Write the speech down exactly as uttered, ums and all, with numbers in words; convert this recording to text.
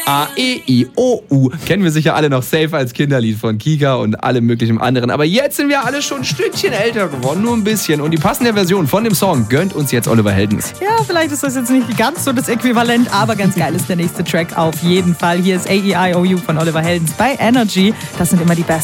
A, E, I, O, U. Kennen wir sicher alle noch safe als Kinderlied von Kika und allem möglichen anderen. Aber jetzt sind wir alle schon ein Stückchen älter geworden, nur ein bisschen. Und die passende Version von dem Song gönnt uns jetzt Oliver Heldens. Ja, vielleicht ist das jetzt nicht ganz so das Äquivalent, aber ganz geil ist der nächste Track auf jeden Fall. Hier ist A E I O U von Oliver Heldens bei Energy. Das sind immer die besten.